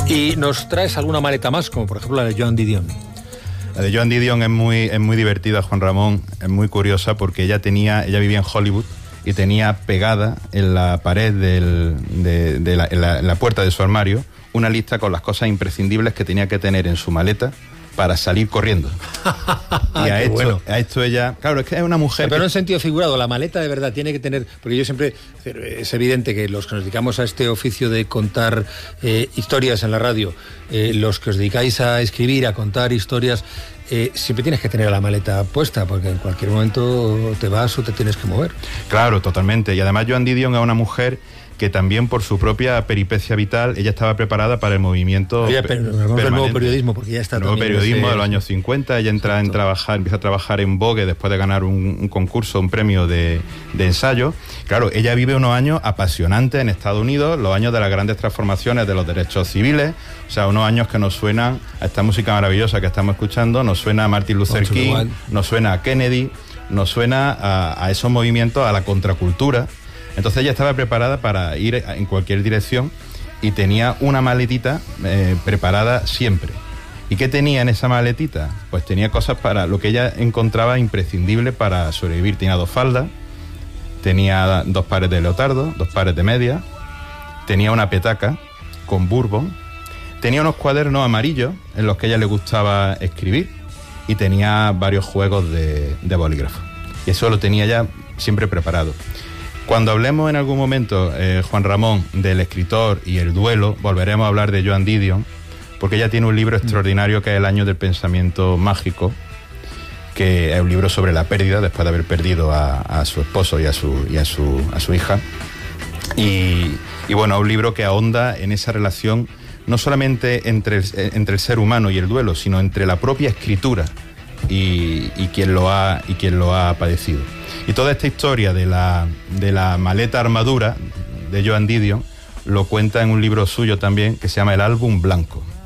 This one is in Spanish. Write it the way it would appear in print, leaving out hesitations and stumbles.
¿Y nos traes alguna maleta más, como por ejemplo la de Joan Didion? La de Joan Didion es muy divertida, Juan Ramón, es muy curiosa porque ella vivía en Hollywood y tenía pegada en la pared en la puerta de su armario una lista con las cosas imprescindibles que tenía que tener en su maleta para salir corriendo. Y a esto ella... Claro, es que es una mujer... Pero no en sentido figurado, la maleta de verdad tiene que tener... Porque yo siempre... Es evidente que los que nos dedicamos a este oficio de contar historias en la radio, los que os dedicáis a escribir, a contar historias, siempre tienes que tener la maleta puesta, porque en cualquier momento te vas o te tienes que mover. Claro, totalmente. Y además Joan Didion es una mujer que también por su propia peripecia vital, ella estaba preparada para el movimiento del nuevo periodismo, porque ya está... El nuevo periodismo de los años 50, ella empieza a trabajar en Vogue después de ganar un concurso, un premio de ensayo. Claro, ella vive unos años apasionantes en Estados Unidos, los años de las grandes transformaciones de los derechos civiles, o sea, unos años que nos suenan a esta música maravillosa que estamos escuchando, nos suena a Martin Luther King, nos suena a Kennedy, nos suena a esos movimientos, a la contracultura. Entonces ella estaba preparada para ir en cualquier dirección y tenía una maletita preparada siempre. ¿Y qué tenía en esa maletita? Pues tenía cosas para lo que ella encontraba imprescindible para sobrevivir. Tenía 2 faldas, tenía 2 pares de leotardo, 2 pares de medias, tenía una petaca con bourbon, tenía unos cuadernos amarillos en los que a ella le gustaba escribir y tenía varios juegos de bolígrafo. Y eso lo tenía ya siempre preparado. Cuando hablemos en algún momento, Juan Ramón, del escritor y el duelo, volveremos a hablar de Joan Didion, porque ella tiene un libro extraordinario que es El año del pensamiento mágico, que es un libro sobre la pérdida, después de haber perdido a su esposo y a su hija. Y bueno, un libro que ahonda en esa relación, no solamente entre el ser humano y el duelo, sino entre la propia escritura y quien lo ha padecido. Y toda esta historia de la maleta armadura de Joan Didion lo cuenta en un libro suyo también que se llama El álbum blanco.